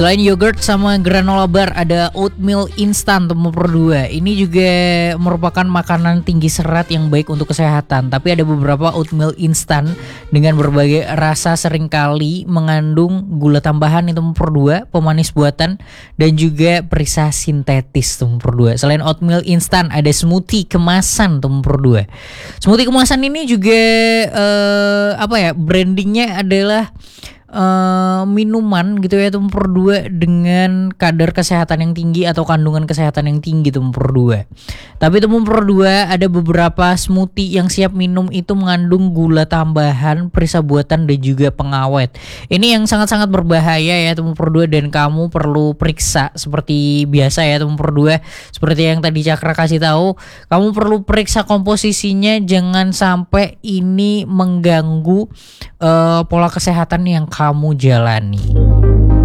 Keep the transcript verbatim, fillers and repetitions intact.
Selain yogurt sama granola bar, ada oatmeal instan nomor dua. Ini juga merupakan makanan tinggi serat yang baik untuk kesehatan. Tapi ada beberapa oatmeal instan dengan berbagai rasa seringkali mengandung gula tambahan itu nomor dua, pemanis buatan dan juga perisa sintetis nomor dua. Selain oatmeal instan, ada smoothie kemasan nomor dua. Smoothie kemasan ini juga eh, apa ya? Brandingnya adalah Uh, minuman gitu ya, itu nomor dua dengan kadar kesehatan yang tinggi atau kandungan kesehatan yang tinggi, itu nomor dua. Tapi itu nomor dua, ada beberapa smoothie yang siap minum itu mengandung gula tambahan, perisa buatan dan juga pengawet. Ini yang sangat-sangat berbahaya ya, itu nomor dua, dan kamu perlu periksa seperti biasa ya, itu nomor dua. Seperti yang tadi Cakra kasih tahu, kamu perlu periksa komposisinya, jangan sampai ini mengganggu uh, pola kesehatan yang kamu jalani.